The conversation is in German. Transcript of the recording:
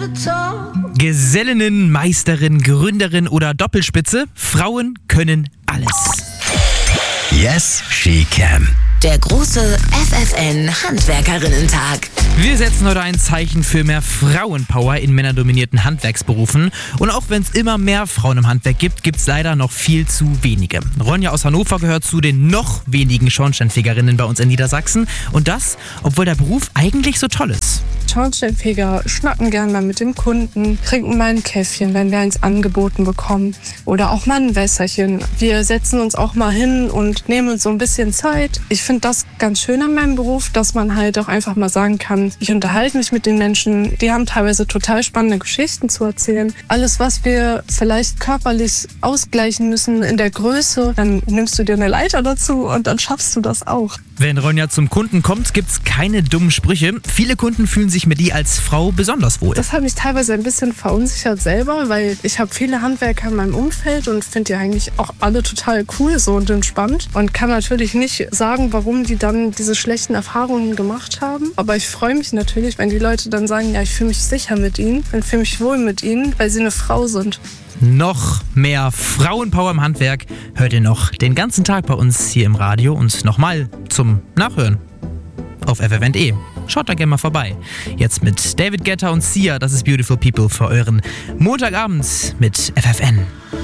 Gesellinnen, Meisterin, Gründerin oder Doppelspitze, Frauen können alles. Yes, she can. Der große FFN Handwerkerinnentag. Wir setzen heute ein Zeichen für mehr Frauenpower in männerdominierten Handwerksberufen. Und auch wenn es immer mehr Frauen im Handwerk gibt, gibt es leider noch viel zu wenige. Ronja aus Hannover gehört zu den noch wenigen Schornsteinfegerinnen bei uns in Niedersachsen. Und das, obwohl der Beruf eigentlich so toll ist. Schornsteinfeger schnacken gern mal mit dem Kunden, trinken mal ein Käffchen, wenn wir eins angeboten bekommen. Oder auch mal ein Wässerchen. Wir setzen uns auch mal hin und nehmen uns so ein bisschen Zeit. Ich finde das ganz schön an meinem Beruf, dass man halt auch einfach mal sagen kann, ich unterhalte mich mit den Menschen. Die haben teilweise total spannende Geschichten zu erzählen. Alles, was wir vielleicht körperlich ausgleichen müssen in der Größe, dann nimmst du dir eine Leiter dazu und dann schaffst du das auch. Wenn Ronja zum Kunden kommt, gibt's keine dummen Sprüche. Viele Kunden fühlen sich mit ihr als Frau besonders wohl. Das hat mich teilweise ein bisschen verunsichert selber, weil ich habe viele Handwerker in meinem Umfeld und finde die eigentlich auch alle total cool so und entspannt und kann natürlich nicht sagen, warum die dann diese schlechten Erfahrungen gemacht haben. Aber ich freue mich natürlich, wenn die Leute dann sagen, ja, ich fühle mich sicher mit ihnen und fühle mich wohl mit ihnen, weil sie eine Frau sind. Noch mehr Frauenpower im Handwerk hört ihr noch den ganzen Tag bei uns hier im Radio und nochmal zum Nachhören auf ffn.de. Schaut da gerne mal vorbei. Jetzt mit David Guetta und Sia, das ist Beautiful People für euren Montagabend mit FFN.